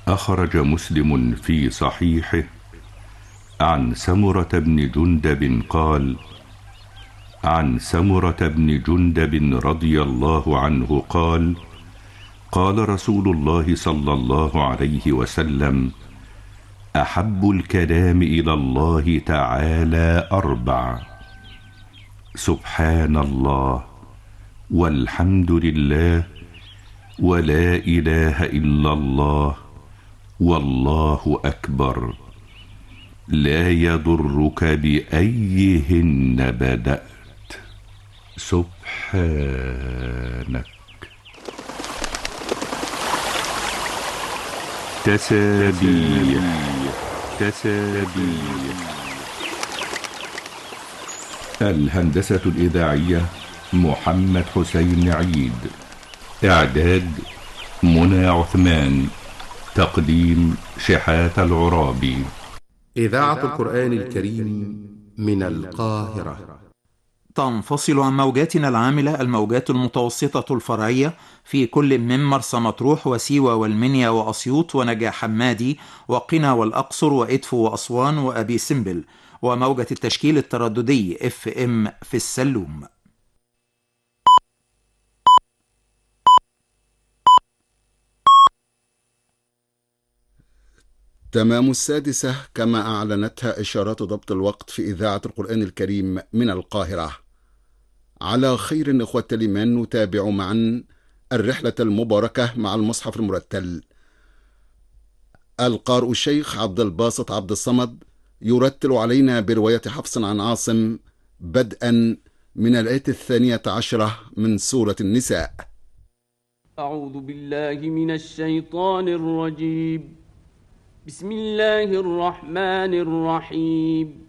أخرج مسلم في صحيحه عن سمرة بن جندب قال: عن سمرة بن جندب رضي الله عنه قال: قال رسول الله صلى الله عليه وسلم: أحب الكلام إلى الله تعالى 4: سبحان الله، والحمد لله، ولا إله إلا الله، والله أكبر، لا يضرك بأيهن بدأت. سبحانك. تسابيح. الهندسة الإذاعية محمد حسين عيد. إعداد منى عثمان. تقديم شحات العرابي. إذاعة القرآن الكريم من القاهرة. تنفصل عن موجاتنا العاملة الموجات المتوسطة الفرعية في كل من مرسى مطروح وسيوة والمنيا وأسيوط ونجا حمادي وقنا والأقصر وإدفو وأسوان وأبي سمبل، وموجة التشكيل الترددي FM في السلوم. تمام 6 كما أعلنتها إشارات ضبط الوقت في إذاعة القرآن الكريم من القاهرة. على خير إخوة الإيمان، نتابع معا الرحلة المباركة مع المصحف المرتل. القارئ الشيخ عبد الباسط عبد الصمد يرتل علينا برواية حفص عن عاصم بدءا من الآية 12 من سورة النساء. أعوذ بالله من الشيطان الرجيم. بسم الله الرحمن الرحيم.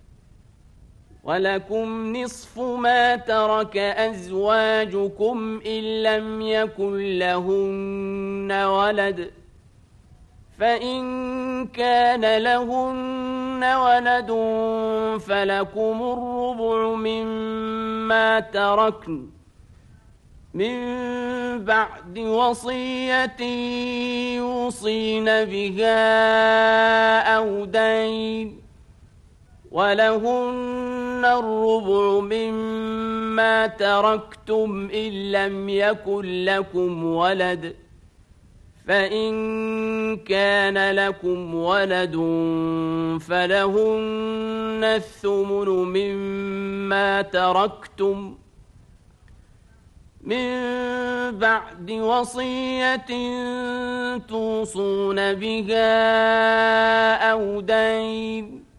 ولكم نصف ما ترك أزواجكم إن لم يكن لهن ولد، فإن كان لهن ولد فلكم الربع مما تركن من بعد وصية يوصين بها أو دين، ولهن الربع مما تركتم إن لم يكن لكم ولد، فإن كان لكم ولد فلهن الثمن مما تركتم من بعد وصية توصون بها أو دين،